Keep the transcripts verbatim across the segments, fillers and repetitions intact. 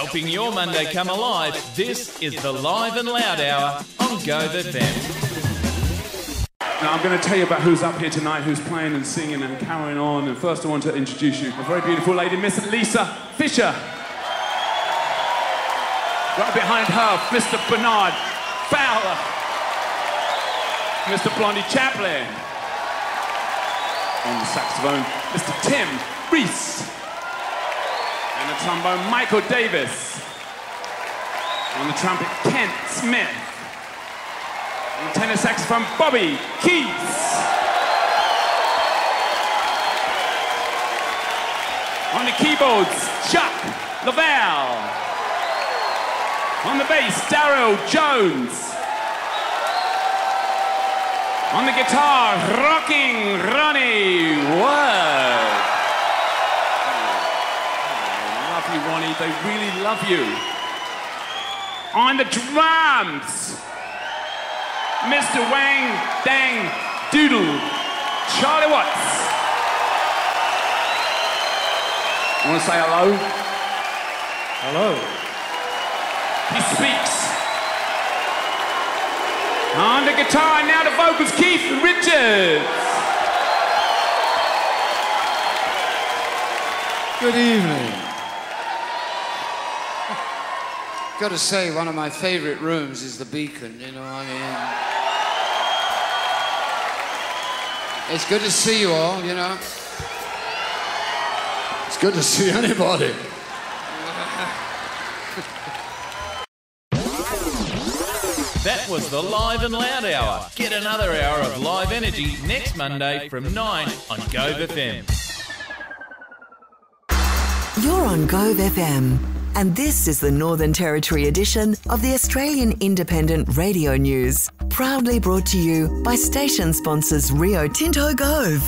Helping your Monday come alive, this is the Live and Loud Hour on Gove F M. Now I'm going to tell you about who's up here tonight, who's playing and singing and carrying on. And first I want to introduce you, a very beautiful lady, Miss Lisa Fisher. Right behind her, Mister Bernard Fowler. Mister Blondie Chaplin. On the saxophone, Mister Tim Reese. On the trombone, Michael Davis. On the trumpet, Kent Smith. On the tenor saxophone, Bobby Keys. On the keyboards, Chuck Lavelle. On the bass, Daryl Jones. On the guitar, rocking Ronnie Ward. Love you, Ronnie. They really love you. On the drums, Mister Wang Dang Doodle, Charlie Watts. Want to say hello? Hello. He speaks. On the guitar, now the vocals, Keith Richards. Good evening. Got to say, one of my favourite rooms is the Beacon, you know, I mean... It's good to see you all, you know. It's good to see anybody. That was the Live and Loud Hour. Get another hour of live energy next Monday from nine on Gove F M. You're on Gove F M, and this is the Northern Territory edition of the Australian Independent Radio News. Proudly brought to you by station sponsors Rio Tinto Gove.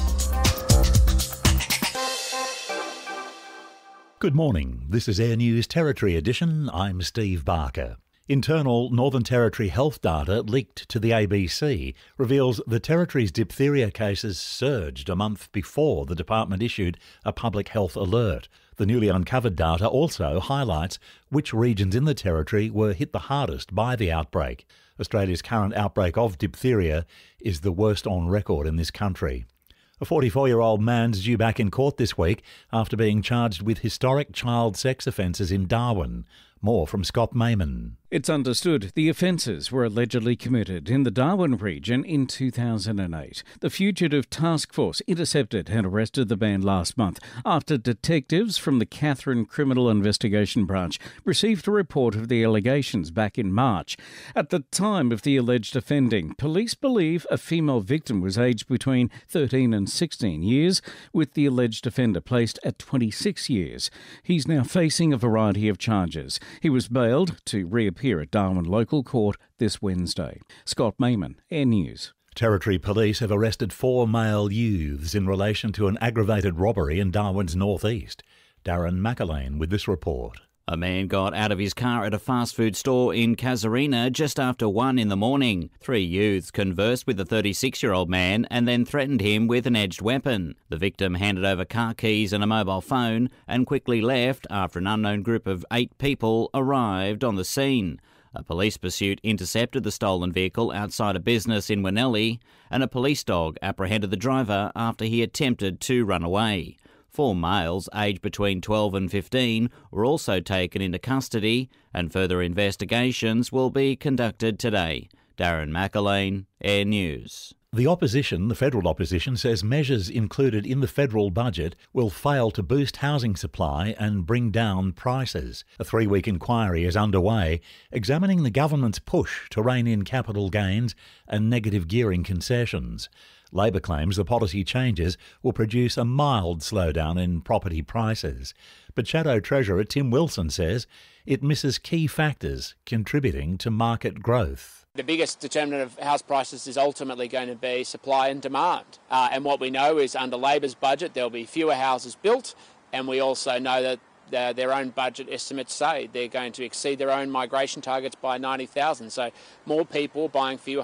Good morning. This is Air News Territory edition. I'm Steve Barker. Internal Northern Territory health data leaked to the A B C reveals the Territory's diphtheria cases surged a month before the department issued a public health alert. The newly uncovered data also highlights which regions in the Territory were hit the hardest by the outbreak. Australia's current outbreak of diphtheria is the worst on record in this country. A forty-four-year-old man's due back in court this week after being charged with historic child sex offences in Darwin. More from Scott Mayman. It's understood the offences were allegedly committed in the Darwin region in two thousand eight. The Fugitive Task Force intercepted and arrested the man last month after detectives from the Katherine Criminal Investigation Branch received a report of the allegations back in March. At the time of the alleged offending, police believe a female victim was aged between thirteen and sixteen years, with the alleged offender placed at twenty-six years. He's now facing a variety of charges. He was bailed to reappear at Darwin Local Court this Wednesday. Scott Mayman, Air News. Territory Police have arrested four male youths in relation to an aggravated robbery in Darwin's northeast. Darren McAlane with this report. A man got out of his car at a fast food store in Casuarina just after one in the morning. Three youths conversed with the thirty-six-year-old man and then threatened him with an edged weapon. The victim handed over car keys and a mobile phone and quickly left after an unknown group of eight people arrived on the scene. A police pursuit intercepted the stolen vehicle outside a business in Winnelly, and a police dog apprehended the driver after he attempted to run away. Four males aged between twelve and fifteen were also taken into custody, and further investigations will be conducted today. Darren McAlane, Air News. The opposition, the federal opposition, says measures included in the federal budget will fail to boost housing supply and bring down prices. A three-week inquiry is underway, examining the government's push to rein in capital gains and negative gearing concessions. Labor claims the policy changes will produce a mild slowdown in property prices. But Shadow Treasurer Tim Wilson says it misses key factors contributing to market growth. The biggest determinant of house prices is ultimately going to be supply and demand. Uh, and what we know is under Labor's budget there'll be fewer houses built, and we also know that Uh, their own budget estimates say they're going to exceed their own migration targets by ninety thousand, so more people buying fewer homes.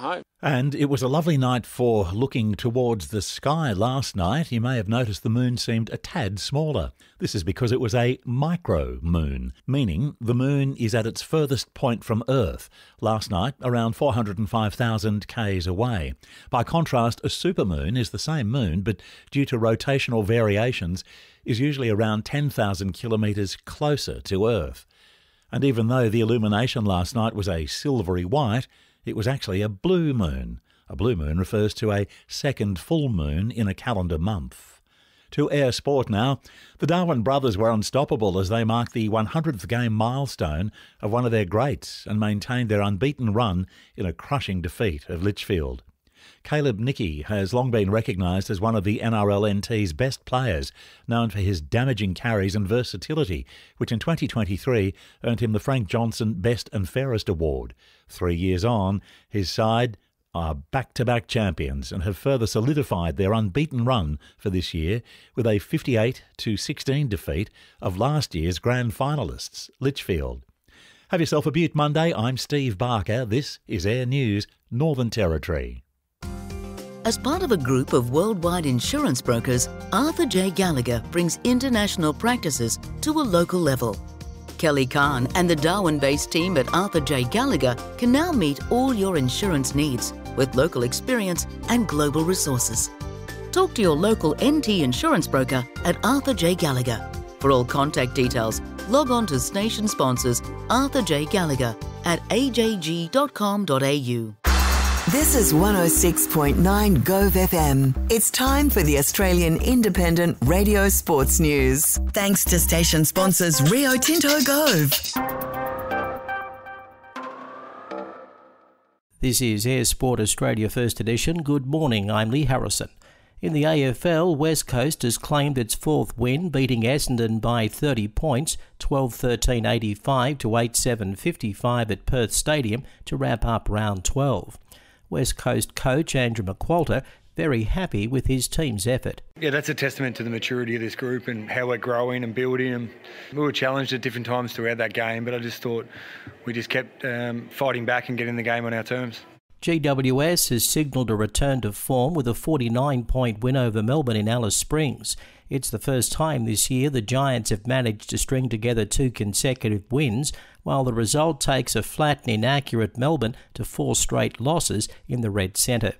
And it was a lovely night for looking towards the sky last night. You may have noticed the moon seemed a tad smaller. This is because it was a micro moon, meaning the moon is at its furthest point from Earth. Last night, around four hundred five thousand kays away. By contrast, a supermoon is the same moon, but due to rotational variations, is usually around ten thousand kilometres closer to Earth. And even though the illumination last night was a silvery white, it was actually a blue moon. A blue moon refers to a second full moon in a calendar month. To Air Sport now. The Darwin brothers were unstoppable as they marked the one hundredth game milestone of one of their greats and maintained their unbeaten run in a crushing defeat of Lichfield. Caleb Nicky has long been recognised as one of the N R L N T's best players, known for his damaging carries and versatility, which in twenty twenty-three earned him the Frank Johnson Best and Fairest Award. Three years on, his side are back-to-back champions and have further solidified their unbeaten run for this year with a fifty-eight to sixteen defeat of last year's grand finalists, Lichfield. Have yourself a beaut Monday. I'm Steve Barker. This is Air News, Northern Territory. As part of a group of worldwide insurance brokers, Arthur J. Gallagher brings international practices to a local level. Kelly Kahn and the Darwin-based team at Arthur J. Gallagher can now meet all your insurance needs with local experience and global resources. Talk to your local N T insurance broker at Arthur J. Gallagher. For all contact details, log on to station sponsors Arthur J. Gallagher at a j g dot com dot a u. This is one oh six point nine Gove F M. It's time for the Australian Independent Radio Sports News. Thanks to station sponsors Rio Tinto Gove. This is Air Sport Australia First Edition. Good morning, I'm Lee Harrison. In the A F L, West Coast has claimed its fourth win, beating Essendon by thirty points, twelve thirteen eighty-five to eight seven fifty-five at Perth Stadium to wrap up round twelve. West Coast coach Andrew McQualter very happy with his team's effort. Yeah, that's a testament to the maturity of this group and how we're growing and building. And we were challenged at different times throughout that game, but I just thought we just kept um, fighting back and getting the game on our terms. G W S has signalled a return to form with a forty-nine point win over Melbourne in Alice Springs. It's the first time this year the Giants have managed to string together two consecutive wins, while the result takes a flat and inaccurate Melbourne to four straight losses in the Red Centre.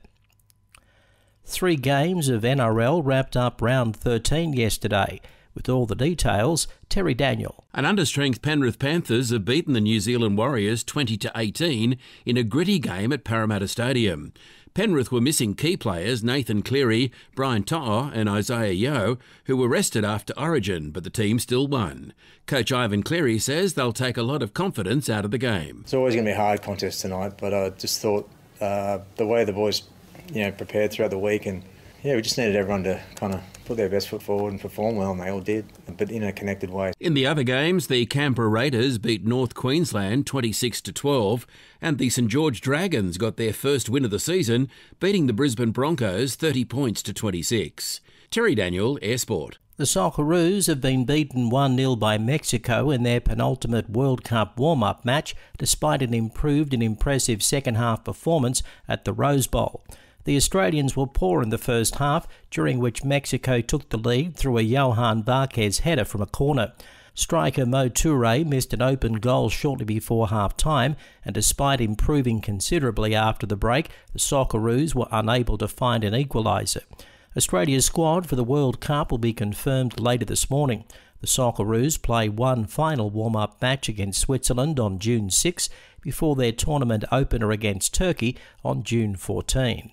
Three games of N R L wrapped up round thirteen yesterday. With all the details, Terry Daniel. And understrength Penrith Panthers have beaten the New Zealand Warriors twenty to eighteen in a gritty game at Parramatta Stadium. Penrith were missing key players Nathan Cleary, Brian To'o and Isaiah Yeo, who were rested after Origin, but the team still won. Coach Ivan Cleary says they'll take a lot of confidence out of the game. It's always going to be a hard contest tonight, but I just thought uh, the way the boys, you know, prepared throughout the week, and yeah, we just needed everyone to kind of put their best foot forward and perform well, and they all did, but in a connected way. In the other games, the Canberra Raiders beat North Queensland twenty-six to twelve, and the St George Dragons got their first win of the season, beating the Brisbane Broncos thirty points to twenty-six. Terry Daniel, Air Sport. The Socceroos have been beaten one nil by Mexico in their penultimate World Cup warm-up match, despite an improved and impressive second-half performance at the Rose Bowl. The Australians were poor in the first half, during which Mexico took the lead through a Johan Vázquez header from a corner. Striker Mo Toure missed an open goal shortly before half-time, and despite improving considerably after the break, the Socceroos were unable to find an equaliser. Australia's squad for the World Cup will be confirmed later this morning. The Socceroos play one final warm-up match against Switzerland on June sixth before their tournament opener against Turkey on June fourteenth.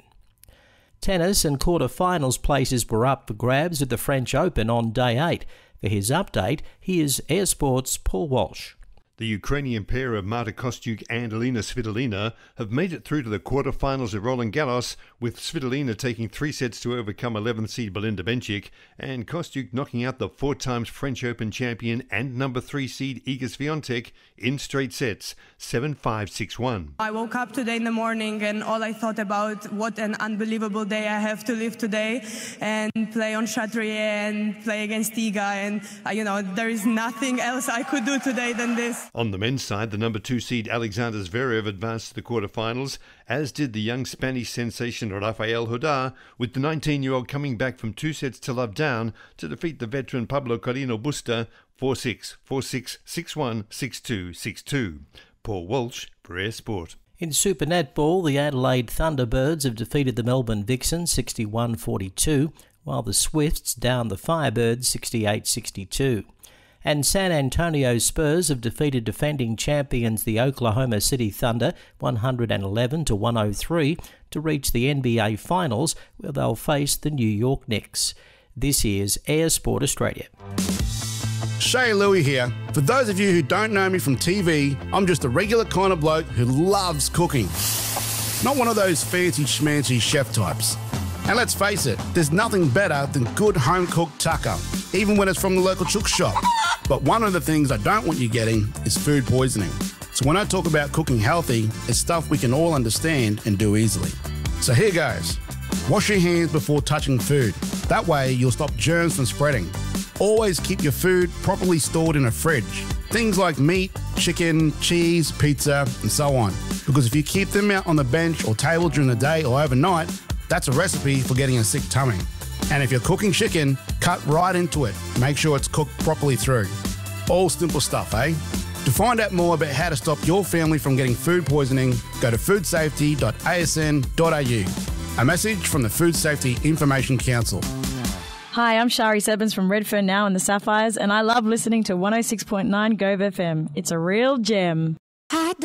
Tennis and quarter-finals places were up for grabs at the French Open on day eight. For his update, here's Air Sport's Paul Walsh. The Ukrainian pair of Marta Kostyuk and Elina Svitolina have made it through to the quarter-finals of Roland Garros, with Svitolina taking three sets to overcome eleventh seed Belinda Bencic, and Kostyuk knocking out the four times French Open champion and number three seed Iga Swiatek in straight sets, seven five six one. I woke up today in the morning and all I thought about what an unbelievable day I have to live today and play on Chatrier and play against Iga, and uh, you know, there is nothing else I could do today than this. On the men's side, the number two seed Alexander Zverev advanced to the quarterfinals, as did the young Spanish sensation Rafael Nadal, with the nineteen-year-old coming back from two sets to love down to defeat the veteran Pablo Carreno Busta four six, four six, six one, six two, six two. Paul Walsh for Air Sport. In Super Netball, the Adelaide Thunderbirds have defeated the Melbourne Vixens sixty-one forty-two, while the Swifts downed the Firebirds sixty-eight sixty-two. And San Antonio Spurs have defeated defending champions the Oklahoma City Thunder one eleven to one oh three to reach the N B A Finals, where they'll face the New York Knicks. This is Air Sport Australia. Shay Louie here. For those of you who don't know me from T V, I'm just a regular kind of bloke who loves cooking. Not one of those fancy schmancy chef types. And let's face it, there's nothing better than good home-cooked tucker, even when it's from the local chook shop. But one of the things I don't want you getting is food poisoning. So when I talk about cooking healthy, it's stuff we can all understand and do easily. So here goes. Wash your hands before touching food. That way you'll stop germs from spreading. Always keep your food properly stored in a fridge. Things like meat, chicken, cheese, pizza, and so on. Because if you keep them out on the bench or table during the day or overnight, that's a recipe for getting a sick tummy. And if you're cooking chicken, cut right into it. Make sure it's cooked properly through. All simple stuff, eh? To find out more about how to stop your family from getting food poisoning, go to food safety dot a s n dot a u. A message from the Food Safety Information Council. Hi, I'm Shari Sebens from Redfern Now and the Sapphires, and I love listening to one oh six point nine Gove F M. It's a real gem.